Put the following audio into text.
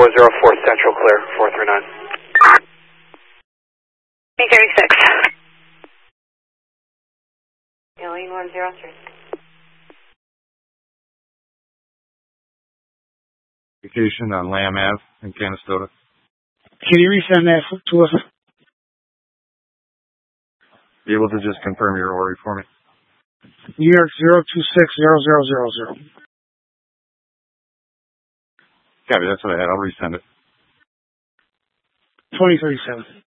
404 Central, clear, 439. B36. Alien 103. Vacation on Lamb Ave in Canastota. Can you resend that to us? Be able to just confirm your order for me? New York 0260000. Copy, that's what I had. I'll resend it. 2037.